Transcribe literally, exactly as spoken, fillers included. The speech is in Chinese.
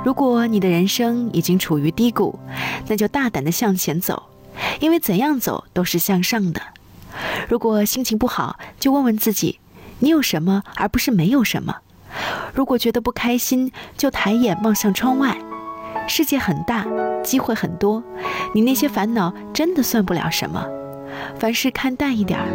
如果你的人生已经处于低谷，那就大胆地向前走，因为怎样走都是向上的。如果心情不好，就问问自己，你有什么而不是没有什么。如果觉得不开心，就抬眼望向窗外。世界很大，机会很多，你那些烦恼真的算不了什么。凡事看淡一点，